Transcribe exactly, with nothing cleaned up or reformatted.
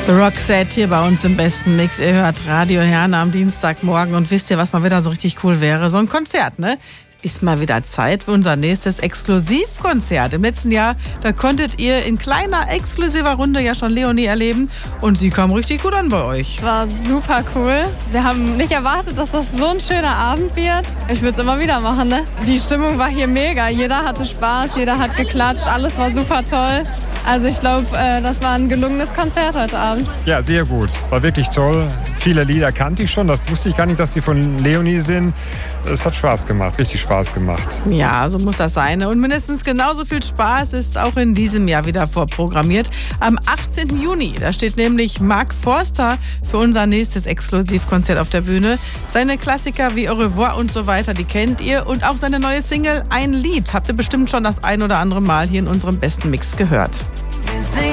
Roxette hier bei uns im besten Mix. Ihr hört Radio Herne am Dienstagmorgen und wisst ihr, was mal wieder so richtig cool wäre? So ein Konzert, ne? Ist mal wieder Zeit für unser nächstes Exklusivkonzert. Im letzten Jahr, da konntet ihr in kleiner, exklusiver Runde ja schon Leonie erleben und sie kam richtig gut an bei euch. War super cool. Wir haben nicht erwartet, dass das so ein schöner Abend wird. Ich würde es immer wieder machen, ne? Die Stimmung war hier mega. Jeder hatte Spaß, jeder hat geklatscht, alles war super toll. Also ich glaube, das war ein gelungenes Konzert heute Abend. Ja, sehr gut. War wirklich toll. Viele Lieder kannte ich schon. Das wusste ich gar nicht, dass sie von Leonie sind. Es hat Spaß gemacht, richtig Spaß gemacht. Ja, so muss das sein. Und mindestens genauso viel Spaß ist auch in diesem Jahr wieder vorprogrammiert. Am achtzehnten Juni, da steht nämlich Mark Forster für unser nächstes Exklusivkonzert auf der Bühne. Seine Klassiker wie Au revoir und so weiter, die kennt ihr. Und auch seine neue Single Ein Lied habt ihr bestimmt schon das ein oder andere Mal hier in unserem besten Mix gehört.